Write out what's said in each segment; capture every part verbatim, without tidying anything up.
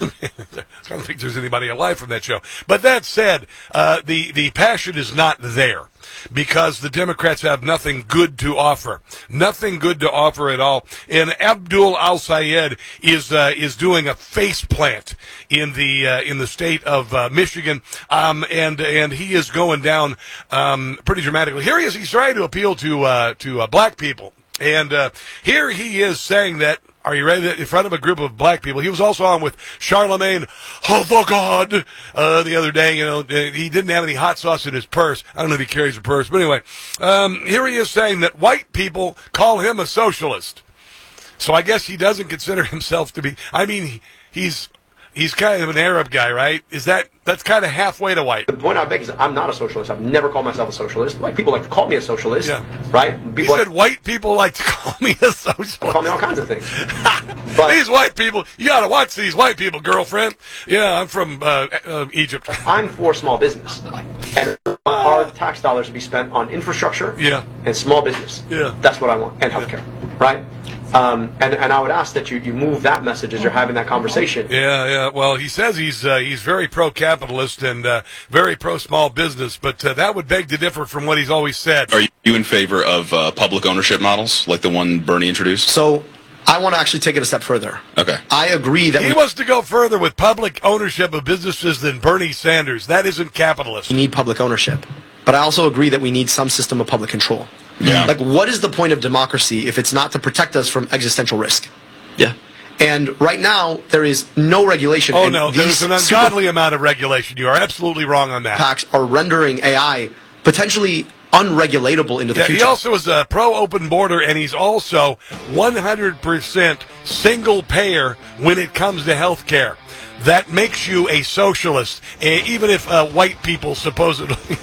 I don't think there's anybody alive from that show. But that said, uh, the, the passion is not there because the Democrats have nothing good to offer. Nothing good to offer at all. And Abdul Al-Sayed is uh, is doing a face plant in the uh, in the state of uh, Michigan, um, and and he is going down um, pretty dramatically. Here he is. He's trying to appeal to uh, to uh, black people, and uh, here he is saying that. Are you ready? In front of a group of black people. He was also on with Charlemagne oh, the God uh, the other day. You know, he didn't have any hot sauce in his purse. I don't know if he carries a purse, but anyway, um, here he is saying that white people call him a socialist. So I guess he doesn't consider himself to be. I mean, he's he's kind of an Arab guy, right? Is that that's kind of halfway to white? The point I make is I'm not a socialist. I've never called myself a socialist. White people like to call me a socialist, yeah. right? People he said like, white people like to call me a socialist. Call me all kinds of things. But these white people, you got to watch these white people, girlfriend. Yeah, I'm from uh, uh, Egypt. I'm for small business, and our tax dollars to be spent on infrastructure yeah. and small business. Yeah, that's what I want, and healthcare, yeah. right? Um, and, and I would ask that you, you move that message as you're having that conversation. Yeah, yeah. Well, he says he's uh, he's very pro-capitalist and uh, very pro-small business, but uh, that would beg to differ from what he's always said. Are you in favor of uh, public ownership models like the one Bernie introduced? So I want to actually take it a step further. Okay. I agree that he we wants to go further with public ownership of businesses than Bernie Sanders. That isn't capitalist. We need public ownership, but I also agree that we need some system of public control. Yeah. Like, what is the point of democracy if it's not to protect us from existential risk? Yeah. And right now, there is no regulation. Oh, and no, there's an ungodly amount of regulation. You are absolutely wrong on that. Packs are rendering A I potentially unregulatable into the yeah, future. He also is a pro-open border, and he's also one hundred percent single payer when it comes to health care. That makes you a socialist, even if uh, white people supposedly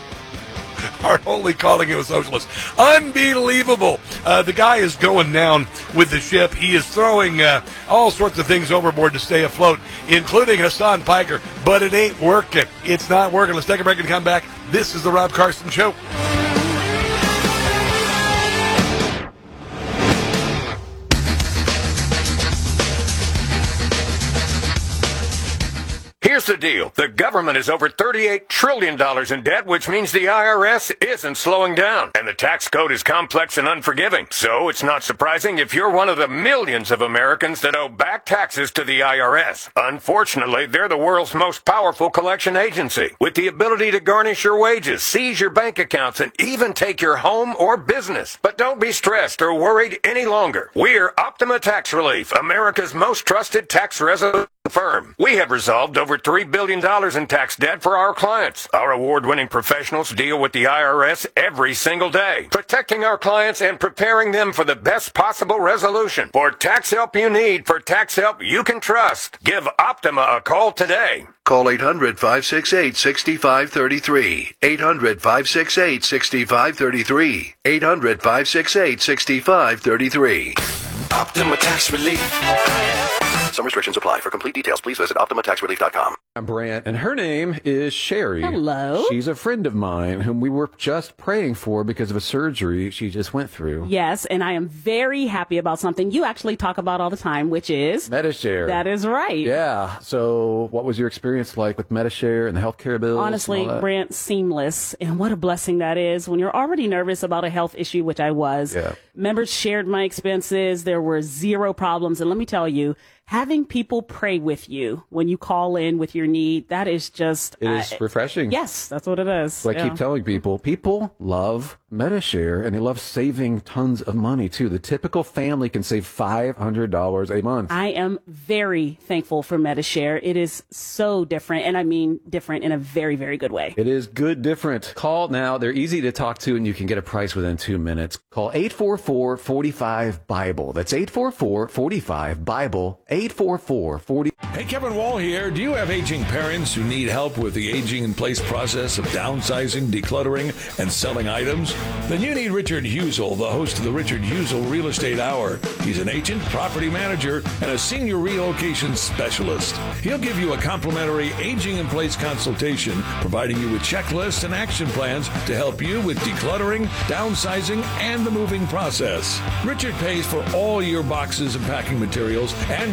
are only calling him a socialist. Unbelievable. Uh, the guy is going down with the ship. He is throwing uh, all sorts of things overboard to stay afloat, including Hassan Piker, but it ain't working. It's not working. Let's take a break and come back. This is the Rob Carson Show. Here's the deal. The government is over thirty-eight trillion dollars in debt, which means the I R S isn't slowing down. And the tax code is complex and unforgiving. So it's not surprising if you're one of the millions of Americans that owe back taxes to the I R S. Unfortunately, they're the world's most powerful collection agency, with the ability to garnish your wages, seize your bank accounts, and even take your home or business. But don't be stressed or worried any longer. We're Optima Tax Relief, America's most trusted tax resolution firm. We have resolved over three billion dollars in tax debt for our clients. Our award-winning professionals deal with the I R S every single day, protecting our clients and preparing them for the best possible resolution. For tax help you need, for tax help you can trust, give Optima a call today. Call eight hundred, five six eight, six five three three. eight hundred, five six eight, six five three three. eight hundred, five six eight, six five three three. Optima Tax Relief. Some restrictions apply. For complete details, please visit optima tax relief dot com. I'm Brant, and her name is Sherry. Hello. She's a friend of mine whom we were just praying for because of a surgery she just went through. Yes, and I am very happy about something you actually talk about all the time, which is Medi-Share. That is right. Yeah. So what was your experience like with Medi-Share and the healthcare bills? Honestly, Brant, seamless. And what a blessing that is when you're already nervous about a health issue, which I was. Yeah. Members shared my expenses. There were zero problems. And let me tell you, having people pray with you when you call in with your need, that is just... It is uh, refreshing. Yes, that's what it is. So I yeah. keep telling people, people love Medi-Share, and they love saving tons of money, too. The typical family can save five hundred dollars a month. I am very thankful for Medi-Share. It is so different, and I mean different in a very, very good way. It is good different. Call now. They're easy to talk to, and you can get a price within two minutes. Call eight four four, four five, BIBLE. That's eight four four, four five, BIBLE. eight four four, four zero. Hey, Kevin Wall here. Do you have aging parents who need help with the aging in place process of downsizing, decluttering, and selling items? Then you need Richard Husel, the host of the Richard Husel Real Estate Hour. He's an agent, property manager, and a senior relocation specialist. He'll give you a complimentary aging in place consultation, providing you with checklists and action plans to help you with decluttering, downsizing, and the moving process. Richard pays for all your boxes and packing materials and will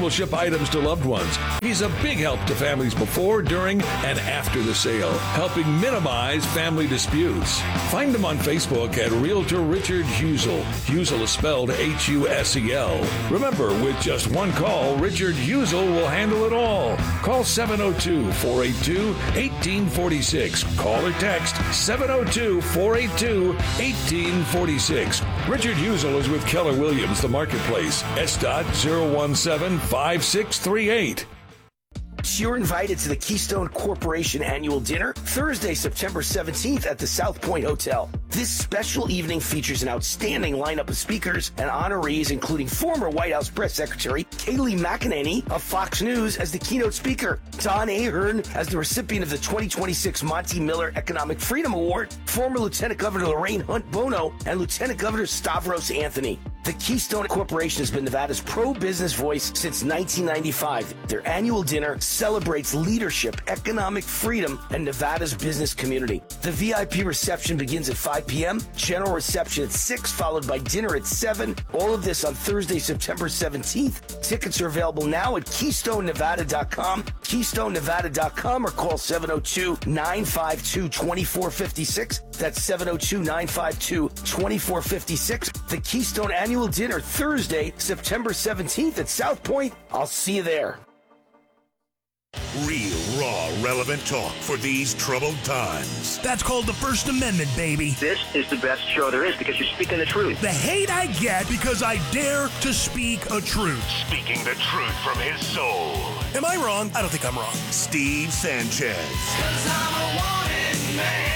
will ship items to loved ones. He's a big help to families before, during, and after the sale, helping minimize family disputes. Find him on Facebook at Realtor Richard Husel. Husel is spelled H U S E L. Remember, with just one call, Richard Husel will handle it all. Call seven oh two, four eight two, one eight four six. Call or text seven oh two, four eight two, one eight four six. Richard Husel is with Keller Williams, the marketplace. S dot zero one seven five six three eight. You're invited to the Keystone Corporation annual dinner Thursday, September seventeenth at the South Point Hotel. This special evening features an outstanding lineup of speakers and honorees, including former White House Press Secretary Kayleigh McEnany of Fox News as the keynote speaker, Don Ahern as the recipient of the twenty twenty-six Monty Miller Economic Freedom Award, former Lieutenant Governor Lorraine Hunt Bono, and Lieutenant Governor Stavros Anthony. The Keystone Corporation has been Nevada's pro-business voice since nineteen ninety-five. Their annual dinner celebrates leadership, economic freedom, and Nevada's business community. The V I P reception begins at five p.m., general reception at six, followed by dinner at seven. All of this on Thursday, September seventeenth. Tickets are available now at keystone nevada dot com, keystone nevada dot com, or call seven oh two, nine five two, two four five six. That's seven oh two, nine five two, two four five six. The Keystone Annual Dinner, Thursday, September seventeenth at South Point. I'll see you there. Real, raw, relevant talk for these troubled times. That's called the First Amendment, baby. This is the best show there is because you're speaking the truth. The hate I get because I dare to speak a truth. Speaking the truth from his soul. Am I wrong? I don't think I'm wrong. Steve Sanchez. 'Cause I'm a wanted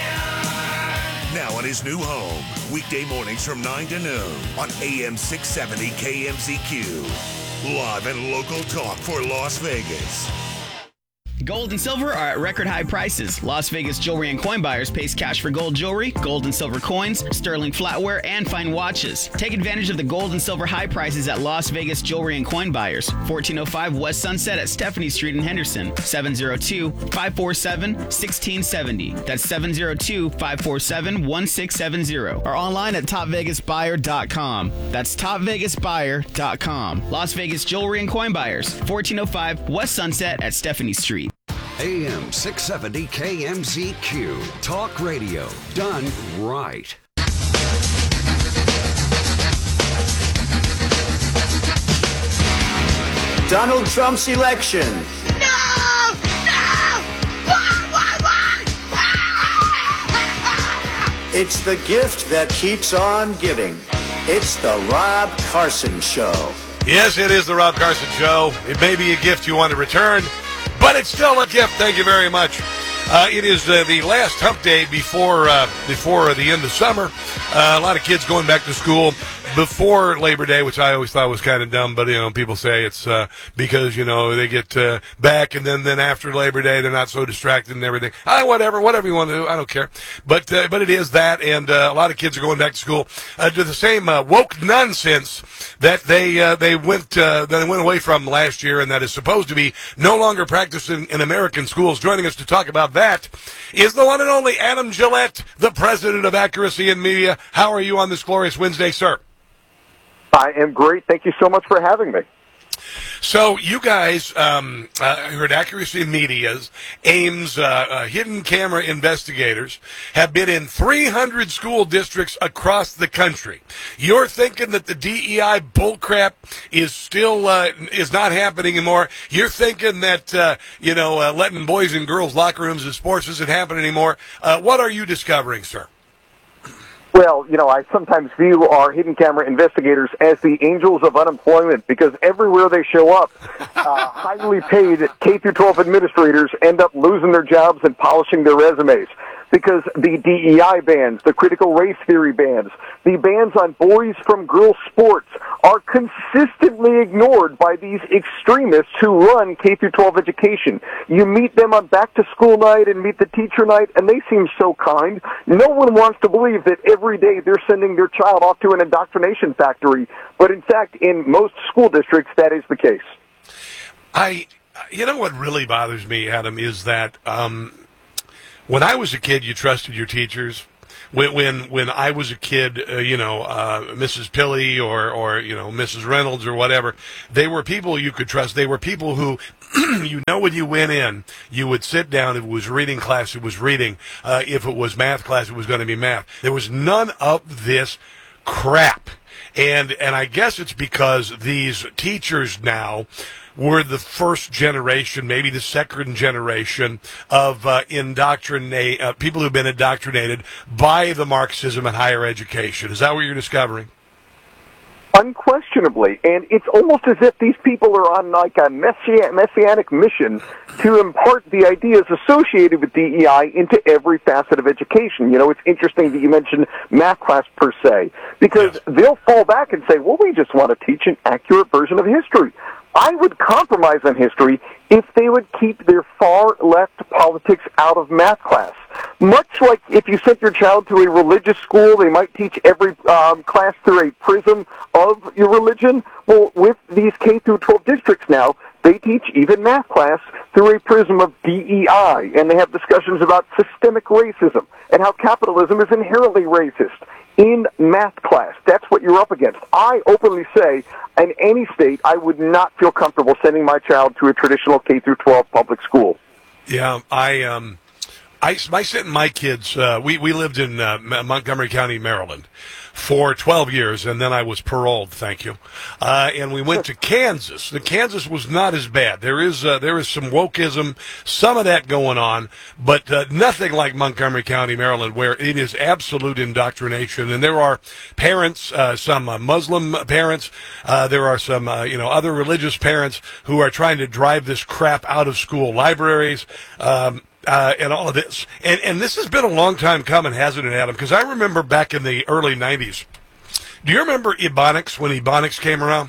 man. Now on his new home, weekday mornings from nine to noon on A M six seventy K M Z Q. Live and local talk for Las Vegas. Gold and silver are at record high prices. Las Vegas Jewelry and Coin Buyers pays cash for gold jewelry, gold and silver coins, sterling flatware, and fine watches. Take advantage of the gold and silver high prices at Las Vegas Jewelry and Coin Buyers. fourteen oh five West Sunset at Stephanie Street in Henderson. seven oh two, five four seven, one six seven oh. That's seven oh two, five four seven, one six seven oh. Or online at top vegas buyer dot com. That's top vegas buyer dot com. Las Vegas Jewelry and Coin Buyers. fourteen oh five West Sunset at Stephanie Street. A M six seventy K M Z Q. Talk radio done right. Donald Trump's election. No! No! Why, why, why? It's the gift that keeps on giving. It's the Rob Carson Show. Yes, it is the Rob Carson Show. It may be a gift you want to return, but it's still a gift. Thank you very much. Uh, it is uh, the last hump day before uh, before the end of summer. Uh, a lot of kids going back to school before Labor Day, which I always thought was kind of dumb, but, you know, people say it's uh, because, you know, they get uh, back, and then, then after Labor Day, they're not so distracted and everything. Ah, whatever, whatever you want to do, I don't care. But uh, but it is that, and uh, a lot of kids are going back to school uh, to the same uh, woke nonsense that they uh, they went uh, that they went away from last year, and that is supposed to be no longer practiced in, in American schools. Joining us to talk about that is the one and only Adam Gillette, the president of Accuracy in Media. How are you on this glorious Wednesday, sir? I am great. Thank you so much for having me. So you guys, um, uh, heard Accuracy in Media's, AIMS, uh, uh, hidden camera investigators, have been in three hundred school districts across the country. You're thinking that the D E I bullcrap is still, uh, is not happening anymore. You're thinking that, uh, you know, uh, letting boys and girls locker rooms in sports isn't happening anymore. Uh, what are you discovering, sir? Well, you know, I sometimes view our hidden camera investigators as the angels of unemployment because everywhere they show up, uh, highly paid K through twelve administrators end up losing their jobs and polishing their resumes. Because the D E I bans, the critical race theory bans, the bans on boys from girls sports are consistently ignored by these extremists who run K through twelve education. You meet them on back to school night and meet the teacher night, and they seem so kind. No one wants to believe that every day they're sending their child off to an indoctrination factory. But in fact, in most school districts, that is the case. I, you know what really bothers me, Adam, is that, um, when I was a kid, you trusted your teachers. when when, when I was a kid, uh, you know, uh, Missus Pilley or, or, you know, Missus Reynolds or whatever, they were people you could trust. They were people who, you know, when you went in, you would sit down. If it was reading class, it was reading. Uh, if it was math class, it was going to be math. There was none of this crap. And and I guess it's because these teachers now were the first generation, maybe the second generation of uh, indoctrinate uh, people who've been indoctrinated by the Marxism in higher education. Is that what you're discovering? Unquestionably, and it's almost as if these people are on like a messi- messianic mission to impart the ideas associated with D E I into every facet of education. You know, it's interesting that you mentioned math class per se, because yes. they'll fall back and say, well, we just want to teach an accurate version of history. I would compromise on history if they would keep their far-left politics out of math class. Much like if you sent your child to a religious school, they might teach every um, class through a prism of your religion. Well, with these K through twelve districts now, they teach even math class through a prism of D E I, and they have discussions about systemic racism and how capitalism is inherently racist. In math class, that's what you're up against. I openly say, in any state, I would not feel comfortable sending my child to a traditional K through twelve public school. Yeah, I um, I my sent my kids. Uh, we we lived in uh, Montgomery County, Maryland, for twelve years, and then I was paroled. Thank you. Uh, and we went to Kansas. The Kansas was not as bad. There is uh, there is some wokeism, some of that going on, but uh, nothing like Montgomery County, Maryland, where it is absolute indoctrination. And there are parents, uh, some uh, Muslim parents, uh, there are some uh, you know other religious parents who are trying to drive this crap out of school libraries. Um, Uh, and all of this. And, and this has been a long time coming, hasn't it, Adam? Because I remember back in the early nineties. Do you remember Ebonics, when Ebonics came around?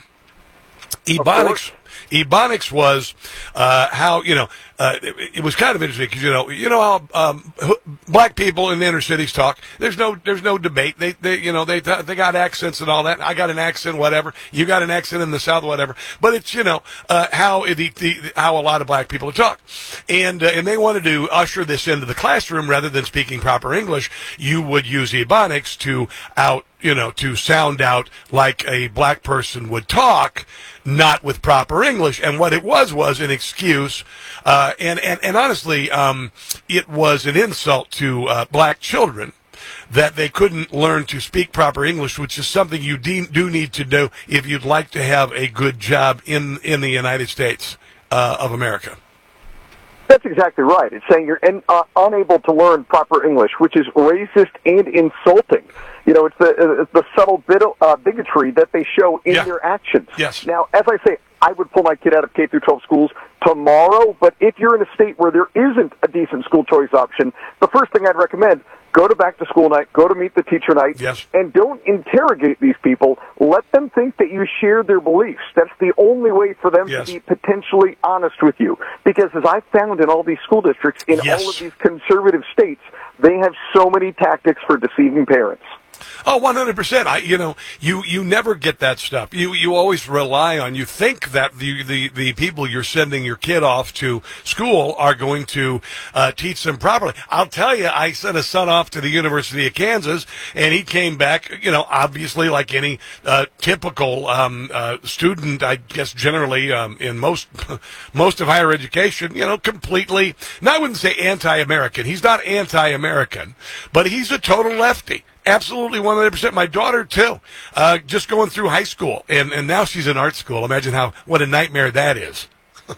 Ebonics. Ebonics was uh, how, you know, uh, it, it was kind of interesting because, you know, you know how um, black people in the inner cities talk. There's no there's no debate. They, they you know, they they got accents and all that. I got an accent, whatever. You got an accent in the South, whatever. But it's, you know, uh, how the, the how a lot of black people talk. And uh, and they wanted to usher this into the classroom rather than speaking proper English. You would use Ebonics to out, you know, to sound out like a black person would talk, not with proper English. And what it was was an excuse, uh, and, and, and honestly, um, it was an insult to uh, black children that they couldn't learn to speak proper English, which is something you de- do need to do if you'd like to have a good job in, in the United States uh, of America. That's exactly right. It's saying you're in, uh, unable to learn proper English, which is racist and insulting. You know, it's the, uh, it's the subtle bit of, uh, bigotry that they show in yeah. their actions. Yes. Now, as I say, I would pull my kid out of K through twelve schools tomorrow, but if you're in a state where there isn't a decent school choice option, the first thing I'd recommend, go to back to school night, go to meet the teacher night, yes. and don't interrogate these people. Let them think that you share their beliefs. That's the only way for them yes. to be potentially honest with you. Because as I've found in all these school districts, in yes. all of these conservative states, they have so many tactics for deceiving parents. Oh, one hundred percent. I, you know, you, you never get that stuff. You, you always rely on, you think that the, the, the people you're sending your kid off to school are going to, uh, teach them properly. I'll tell you, I sent a son off to the University of Kansas, and he came back, you know, obviously like any, uh, typical, um, uh, student, I guess generally, um, in most, most of higher education, you know, completely, no, I wouldn't say anti-American. He's not anti-American, but he's a total lefty. Absolutely, one hundred percent. My daughter, too, uh, just going through high school, and, and now she's in art school. Imagine how what a nightmare that is.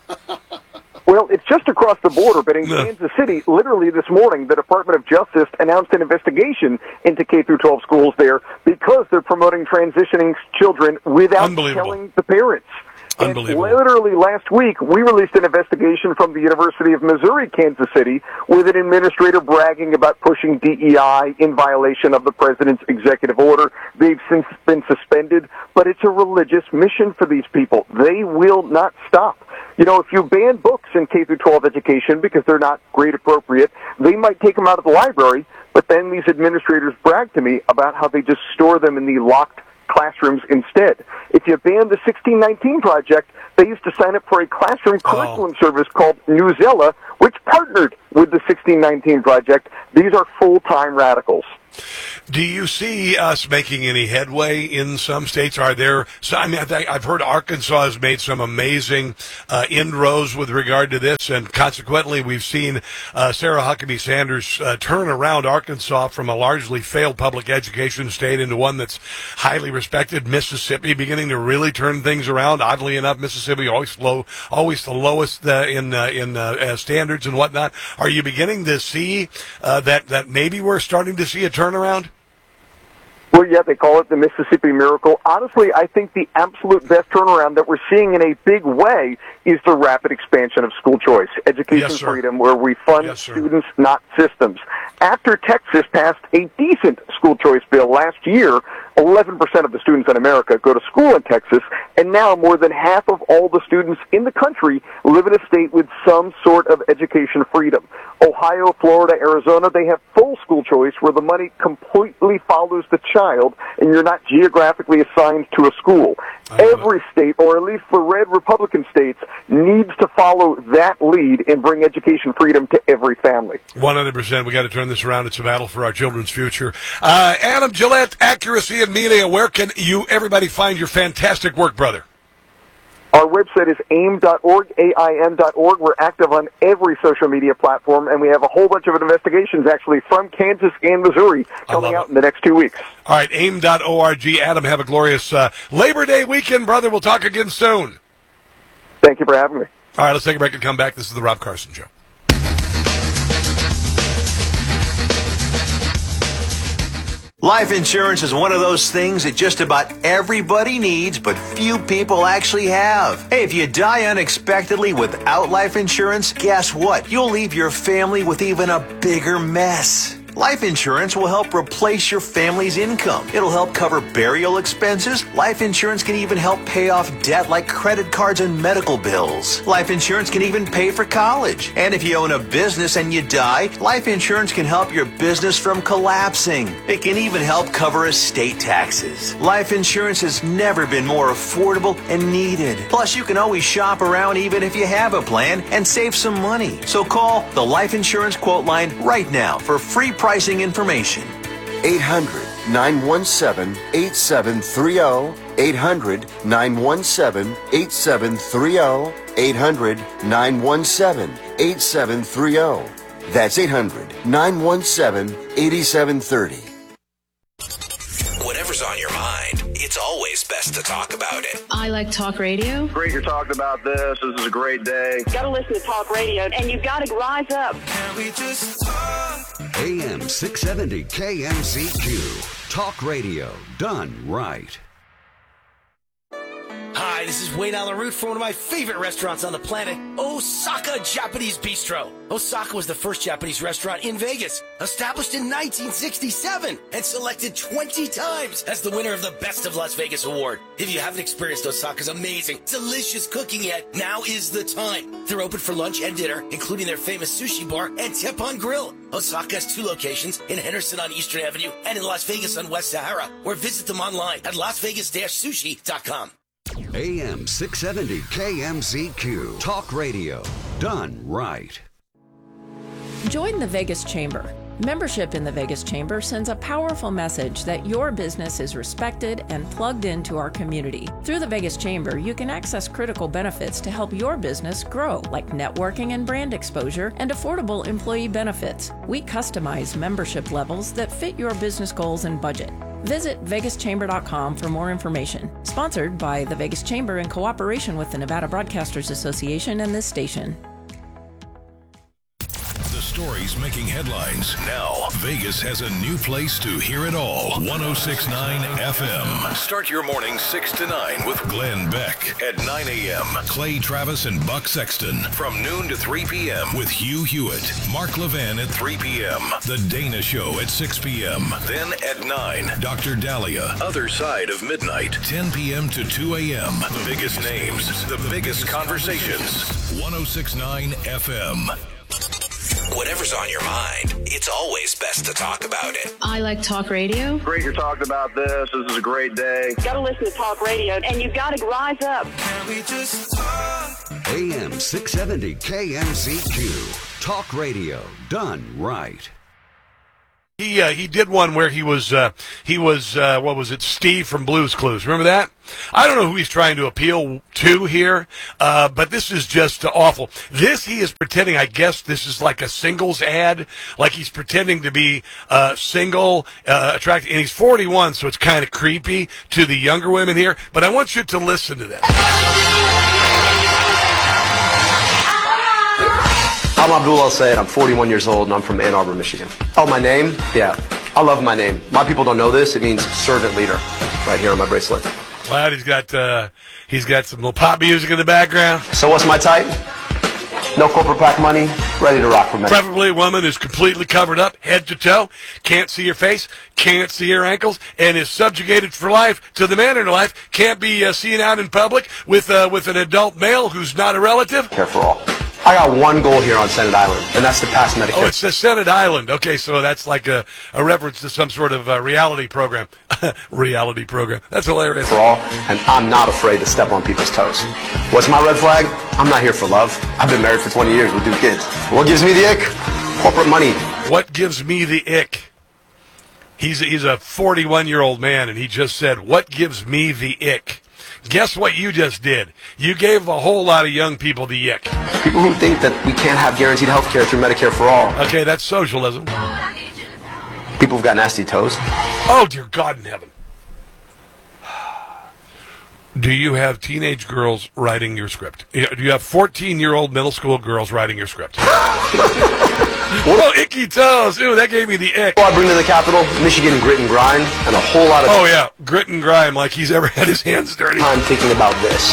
Well, it's just across the border, but in Kansas City, literally this morning, the Department of Justice announced an investigation into K through twelve schools there because they're promoting transitioning children without telling the parents. And literally last week, we released an investigation from the University of Missouri, Kansas City, with an administrator bragging about pushing D E I in violation of the president's executive order. They've since been suspended, but it's a religious mission for these people. They will not stop. You know, if you ban books in K through twelve education because they're not grade appropriate, they might take them out of the library, but then these administrators brag to me about how they just store them in the locked classrooms instead. If you ban the sixteen nineteen Project, they used to sign up for a classroom oh. curriculum service called Newsella, which partnered with the sixteen nineteen Project. These are full-time radicals. Do you see us making any headway in some states? Are there, so, I mean, I think I've heard Arkansas has made some amazing uh, inroads with regard to this, and consequently we've seen uh, Sarah Huckabee Sanders uh, turn around Arkansas from a largely failed public education state into one that's highly respected. Mississippi beginning to really turn things around. Oddly enough, Mississippi always low, always the lowest uh, in uh, in uh, uh, standards and whatnot. Are you beginning to see uh, that that maybe we're starting to see a turnaround? Well, yeah, they call it the Mississippi Miracle. Honestly, I think the absolute best turnaround that we're seeing in a big way is the rapid expansion of school choice, education Yes, sir. freedom, where we fund Yes, sir. students, not systems. After Texas passed a decent school choice bill last year, eleven percent of the students in America go to school in Texas, and now more than half of all the students in the country live in a state with some sort of education freedom. Ohio, Florida, Arizona, they have full school choice where the money completely follows the child and you're not geographically assigned to a school. Every state, or at least the red Republican states, needs to follow that lead and bring education freedom to every family. one hundred percent. We got to turn this around. It's a battle for our children's future. Uh, Adam Gillette, Accuracy and Media. Where can you, everybody, find your fantastic work, brother? Our website is aim dot org, A I M dot org. We're active on every social media platform, and we have a whole bunch of investigations, actually, from Kansas and Missouri coming out in the next two weeks. All right, aim dot org. Adam, have a glorious uh, Labor Day weekend, brother. We'll talk again soon. Thank you for having me. All right, let's take a break and come back. This is the Rob Carson Show. Life insurance is one of those things that just about everybody needs, but few people actually have. Hey, if you die unexpectedly without life insurance, guess what? You'll leave your family with even a bigger mess. Life insurance will help replace your family's income. It'll help cover burial expenses. Life insurance can even help pay off debt like credit cards and medical bills. Life insurance can even pay for college. And if you own a business and you die, life insurance can help your business from collapsing. It can even help cover estate taxes. Life insurance has never been more affordable and needed. Plus, you can always shop around even if you have a plan and save some money. So call the Life Insurance Quote Line right now for free pricing information. eight hundred, nine one seven, eight seven three zero. eight hundred, nine one seven, eight seven three zero. eight hundred, nine one seven, eight seven three zero. That's eight hundred, nine one seven, eight seven three zero. Whatever's on your mind, it's always best to talk about it. I like talk radio. Great you're talking about this. This is a great day. Got to listen to talk radio, and you've got to rise up. Can we just talk? A M six seventy K M Z Q. Talk radio done right. Hi, this is Wayne Allen Root for one of my favorite restaurants on the planet, Osaka Japanese Bistro. Osaka was the first Japanese restaurant in Vegas, established in nineteen sixty-seven and selected twenty times as the winner of the Best of Las Vegas award. If you haven't experienced Osaka's amazing, delicious cooking yet, now is the time. They're open for lunch and dinner, including their famous sushi bar and Teppan Grill. Osaka has two locations, in Henderson on Eastern Avenue and in Las Vegas on West Sahara, or visit them online at las vegas dash sushi dot com. A M six seventy K M Z Q. Talk radio done right. Join the Vegas Chamber. Membership in the Vegas Chamber sends a powerful message that your business is respected and plugged into our community. Through the Vegas Chamber, you can access critical benefits to help your business grow, like networking and brand exposure and affordable employee benefits. We customize membership levels that fit your business goals and budget. Visit vegas chamber dot com for more information. Sponsored by the Vegas Chamber in cooperation with the Nevada Broadcasters Association and this station. Stories making headlines. Now, Vegas has a new place to hear it all. one oh six point nine F M. Start your morning six to nine with Glenn Beck at nine a.m. Clay Travis and Buck Sexton from noon to three p.m. with Hugh Hewitt. Mark Levin at three p.m. The Dana Show at six p.m. Then at nine, Doctor Dahlia. Other Side of Midnight, ten p.m. to two a.m. The biggest names, the biggest conversations. one oh six point nine F M. Whatever's on your mind, it's always best to talk about it. I like talk radio. Great you're talking about this. This is a great day. Got to listen to talk radio, and you've got to rise up. Can we just talk? A M six seventy K M Z Q. Talk radio done right. He uh, he did one where he was uh, he was uh, what was it? Steve from Blue's Clues. Remember that? I don't know who he's trying to appeal to here, uh, but this is just uh, awful. This he is pretending. I guess this is like a singles ad, like he's pretending to be uh, single, uh, attractive, and he's forty-one, so it's kind of creepy to the younger women here. But I want you to listen to this. I'm Abdul Al Sayed. I'm forty-one years old, and I'm from Ann Arbor, Michigan. Oh, my name? Yeah. I love my name. A lot of people don't know this. It means servant leader right here on my bracelet. Well, he's got uh, he's got some little pop music in the background. So what's my type? No corporate pack money, ready to rock for me. Preferably a woman who's completely covered up, head to toe, can't see her face, can't see her ankles, and is subjugated for life to the man in her life, can't be uh, seen out in public with uh, with an adult male who's not a relative. Care for all. I got one goal here on Senate Island, and that's to pass Medicare. Oh, it's the Senate Island. Okay, so that's like a, a reference to some sort of uh, reality program. reality program. That's hilarious. For all, and I'm not afraid to step on people's toes. What's my red flag? I'm not here for love. I've been married for twenty years with two kids. What gives me the ick? Corporate money. What gives me the ick? He's, he's a forty-one-year-old man, and he just said, what gives me the ick? Guess what you just did? You gave a whole lot of young people the ick. People who think that we can't have guaranteed health care through Medicare for all. Okay, that's socialism. People who've got nasty toes. Oh, dear God in heaven. Do you have teenage girls writing your script? Do you have fourteen-year-old middle school girls writing your script? Oh, icky toes. Ooh, that gave me the ick. I bring to the Capitol, Michigan grit and grind, and a whole lot of... Oh, yeah, grit and grime like he's ever had his hands dirty. I'm thinking about this.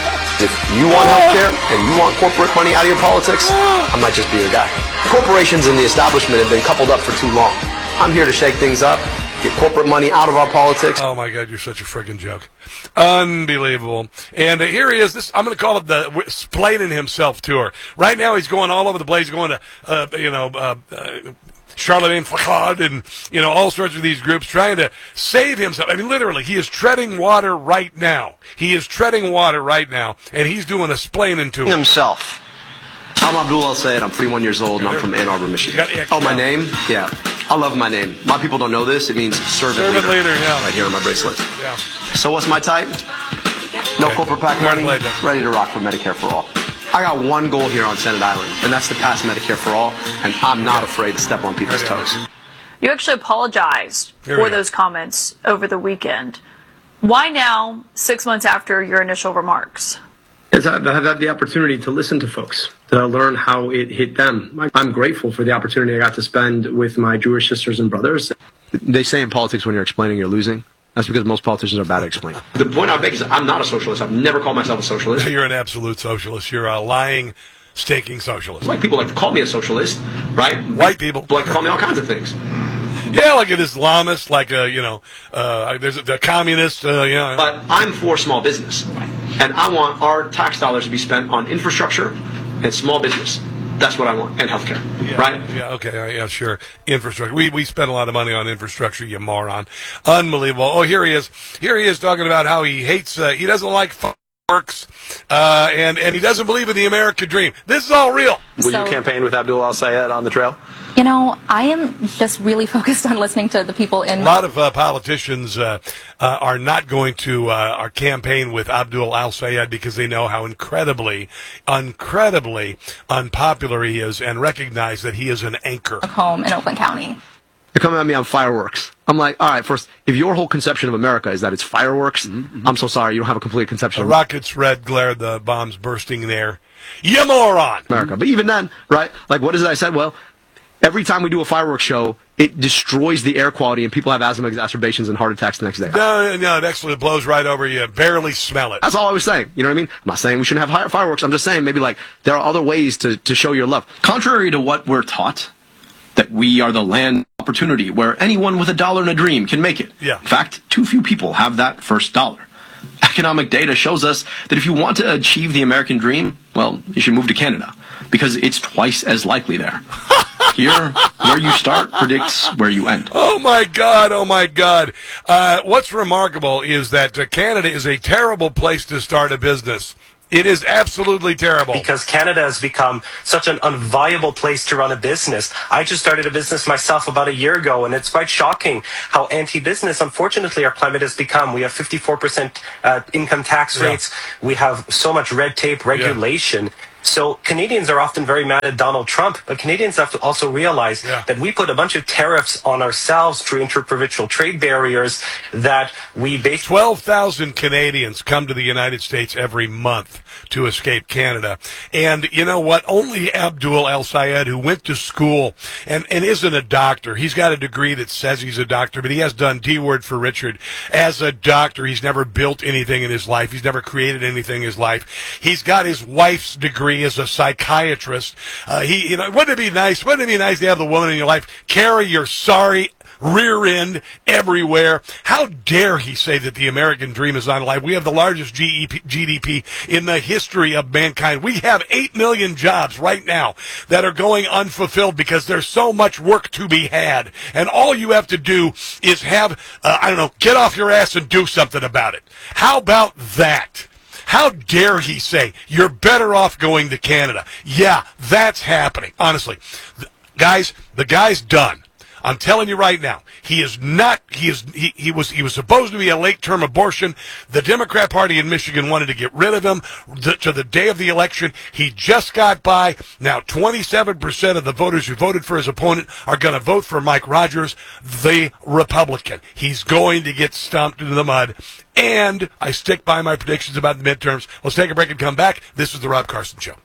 If you want healthcare and you want corporate money out of your politics, I might just be your guy. Corporations and the establishment have been coupled up for too long. I'm here to shake things up, get corporate money out of our politics. Oh, my God, you're such a friggin' joke. Unbelievable. And uh, here he is. This I'm going to call it the Splaining Himself tour. Right now he's going all over the place, going to, uh, you know, uh, uh, Charlemagne Flacade and, you know, all sorts of these groups trying to save himself. I mean, literally, he is treading water right now. He is treading water right now, and he's doing a splaining tour. Himself. I'm Abdul Al Sayed. I'm forty-one years old, and I'm from Ann Arbor, Michigan. Oh, my name? Yeah. I love my name. A lot of people don't know this. It means servant, servant leader. leader Yeah. Right here on my bracelet. Yeah. So what's my type? No okay. corporate pack money, ready to rock for Medicare for all. I got one goal here on Senate Island, and that's to pass Medicare for all, and I'm not afraid to step on people's toes. You actually apologized Here for those comments over the weekend. Why now, six months after your initial remarks? Is I've had the opportunity to listen to folks, to learn how it hit them. I'm grateful for the opportunity I got to spend with my Jewish sisters and brothers. They say in politics when you're explaining, you're losing. That's because most politicians are bad at explaining. The point I make is I'm not a socialist. I've never called myself a socialist. You're an absolute socialist. You're a lying, stinking socialist. White people like to call me a socialist, right? White people like to call me all kinds of things. Yeah, like an Islamist, like a, you know, uh, there's a, the communist, uh, you know. But I'm for small business. And I want our tax dollars to be spent on infrastructure and small business. That's what I want, and healthcare, yeah, right? Yeah, okay, all right, yeah, sure. Infrastructure. We we spend a lot of money on infrastructure, you moron. Unbelievable. Oh, here he is. Here he is talking about how he hates, uh, he doesn't like fireworks, uh, and, and he doesn't believe in the American dream. This is all real. Will so, you campaign with Abdul Al Sayed on the trail? You know, I am just really focused on listening to the people in... A lot of uh, politicians uh, uh, are not going to uh, our campaign with Abdul Al Sayed because they know how incredibly, incredibly unpopular he is and recognize that he is an anchor. Home in Oakland County. You're coming at me on fireworks. I'm like, all right, first, if your whole conception of America is that it's fireworks, mm-hmm. I'm so sorry, you don't have a complete conception the of rockets, red glare, the bombs bursting there. You moron! America. But even then, right, like what is it I said? Well, every time we do a fireworks show, it destroys the air quality and people have asthma exacerbations and heart attacks the next day. No, no, it actually blows right over you. Barely smell it. That's all I was saying. You know what I mean? I'm not saying we shouldn't have fireworks. I'm just saying maybe like there are other ways to, to show your love. Contrary to what we're taught, that we are the land of opportunity where anyone with a dollar and a dream can make it. Yeah. In fact, too few people have that first dollar. Economic data shows us that if you want to achieve the American dream, well, you should move to Canada because it's twice as likely there. Here, where you start predicts where you end. Oh, my God. Oh, my God. Uh, what's remarkable is that uh, Canada is a terrible place to start a business. It is absolutely terrible. Because Canada has become such an unviable place to run a business. I just started a business myself about a year ago, and it's quite shocking how anti-business, unfortunately, our climate has become. We have fifty-four percent uh, income tax rates. Yeah. We have so much red tape, regulation. Yeah. So Canadians are often very mad at Donald Trump, but Canadians have to also realize yeah. that we put a bunch of tariffs on ourselves through interprovincial trade barriers that we basically... twelve thousand Canadians come to the United States every month to escape Canada. And you know what? Only Abdul El-Sayed, who went to school and, and isn't a doctor, he's got a degree that says he's a doctor, but he has done D-word for Richard. As a doctor, he's never built anything in his life. He's never created anything in his life. He's got his wife's degree as a psychiatrist. Uh, he, you know, wouldn't it be nice? Wouldn't it be nice to have the woman in your life carry your sorry rear end everywhere? How dare he say that the American dream is not alive? We have the largest G D P in the history of mankind. We have eight million jobs right now that are going unfulfilled because there's so much work to be had. And all you have to do is have, uh, I don't know, get off your ass and do something about it. How about that? How dare he say you're better off going to Canada? Yeah, that's happening. Honestly, the, guys, the guy's done. I'm telling you right now, he is not. He is. He, he was. He was supposed to be a late-term abortion. The Democrat Party in Michigan wanted to get rid of him the, to the day of the election. He just got by. Now, twenty-seven percent of the voters who voted for his opponent are going to vote for Mike Rogers, the Republican. He's going to get stomped into the mud. And I stick by my predictions about the midterms. Let's take a break and come back. This is the Rob Carson Show.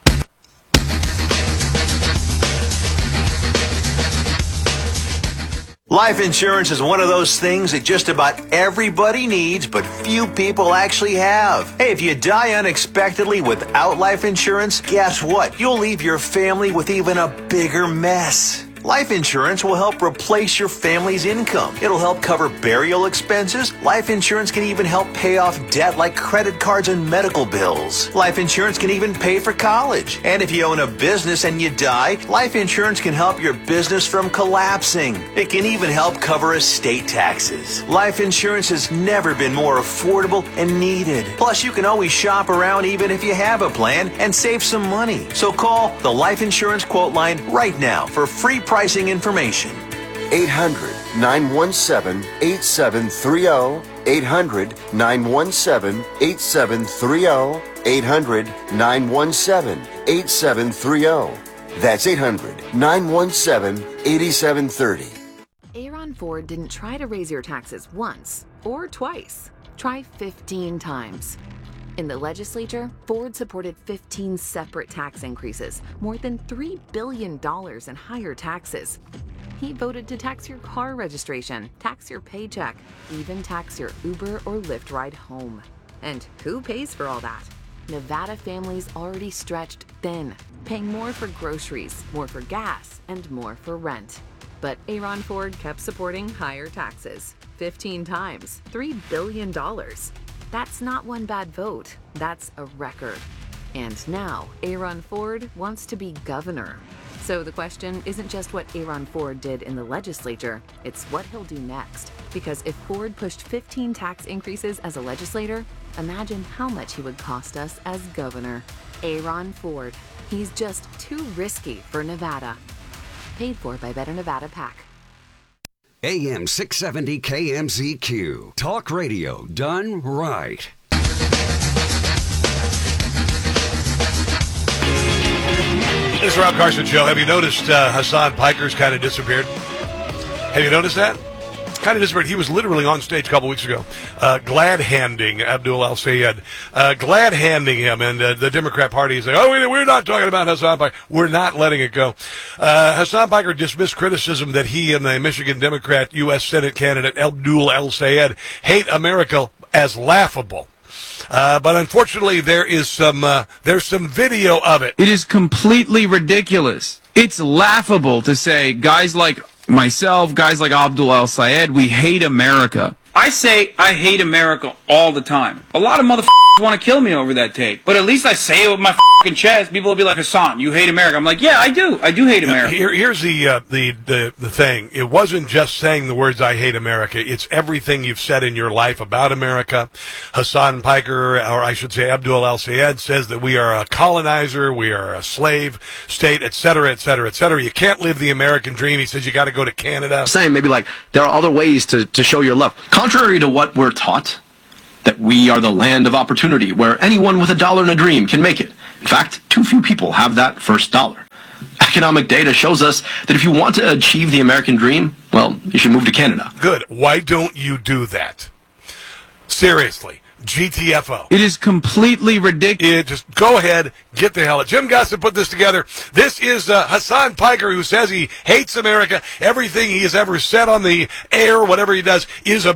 Life insurance is one of those things that just about everybody needs, but few people actually have. Hey, if you die unexpectedly without life insurance, guess what? You'll leave your family with even a bigger mess. Life insurance will help replace your family's income. It'll help cover burial expenses. Life insurance can even help pay off debt like credit cards and medical bills. Life insurance can even pay for college. And if you own a business and you die, life insurance can help your business from collapsing. It can even help cover estate taxes. Life insurance has never been more affordable and needed. Plus, you can always shop around even if you have a plan and save some money. So call the Life Insurance Quote Line right now for free pricing information. eight hundred, nine one seven, eight seven three zero. eight hundred, nine one seven, eight seven three zero. eight hundred, nine one seven, eight seven three zero. That's eight hundred, nine one seven, eight seven three zero. Aaron Ford didn't try to raise your taxes once or twice. Try fifteen times. In the legislature, Ford supported fifteen separate tax increases, more than three billion dollars in higher taxes. He voted to tax your car registration, tax your paycheck, even tax your Uber or Lyft ride home. And who pays for all that? Nevada families already stretched thin, paying more for groceries, more for gas, and more for rent. But Aaron Ford kept supporting higher taxes, fifteen times, three billion dollars. That's not one bad vote, that's a record. And now, Aaron Ford wants to be governor. So the question isn't just what Aaron Ford did in the legislature, it's what he'll do next. Because if Ford pushed fifteen tax increases as a legislator, imagine how much he would cost us as governor. Aaron Ford. He's just too risky for Nevada. Paid for by Better Nevada PAC. A M six seventy K M Z Q. Talk radio done right. This is Rob Carson Show. Have you noticed uh, Hassan Piker's kind of disappeared? Have you noticed that? Kind of disappeared. He was literally on stage a couple weeks ago, uh, glad-handing Abdul El-Sayed, uh, glad-handing him, and uh, the Democrat Party is like, oh, we're not talking about Hassan Piker. We're not letting it go. Uh, Hassan Piker dismissed criticism that he and the Michigan Democrat U S Senate candidate Abdul El-Sayed hate America as laughable. Uh, but unfortunately, there is some uh, there's some video of it. It is completely ridiculous. It's laughable to say guys like myself, guys like Abdul El-Sayed, we hate America. I say I hate America all the time. A lot of motherfuckers want to kill me over that tape. But at least I say it with my fucking chest. People will be like, Hassan, you hate America. I'm like, yeah, I do. I do hate America. Here, here's the, uh, the the the thing. It wasn't just saying the words "I hate America." It's everything you've said in your life about America. Hassan Piker, or I should say Abdul El-Sayed, says that we are a colonizer, we are a slave state, et cetera, et cetera, et cetera. You can't live the American dream. He says you got to go to Canada. Saying maybe like there are other ways to, to show your love. Contrary to what we're taught, that we are the land of opportunity where anyone with a dollar and a dream can make it. In fact, too few people have that first dollar. Economic data shows us that if you want to achieve the American dream, well, you should move to Canada. Good. Why don't you do that? Seriously. G T F O. It is completely ridiculous. Yeah, just go ahead, get the hell out. Jim Gossett put this together. This is uh, Hassan Piker, who says he hates America. Everything he has ever said on the air, whatever he does, is about